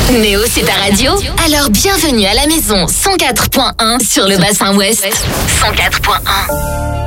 Néo, c'est ta radio? Alors bienvenue à la maison 104.1 sur le bassin ouest. 104.1.